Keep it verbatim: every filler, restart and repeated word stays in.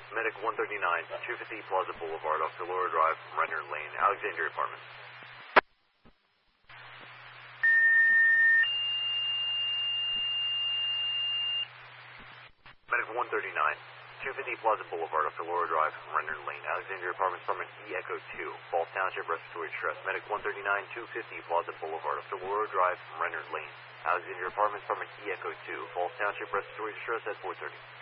Medic one thirty-nine, two fifty Plaza Boulevard off Delora Drive from Renner Lane, Alexandria Apartments. Medic one thirty-nine, two fifty Plaza Boulevard off Delora Drive from Renner Lane, Alexandria Apartments, Apartment E Echo two, Falls Township, respiratory distress. Medic one thirty-nine, two fifty Plaza Boulevard off Delora Drive from Renner Lane, Alexandria Apartments, Apartment E Echo two, Falls Township, respiratory distress at four thirty.